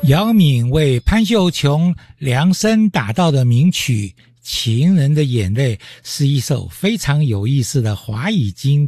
姚敏为潘秀琼量身打造的名曲《情人的眼泪》是一首非常有意思的华语经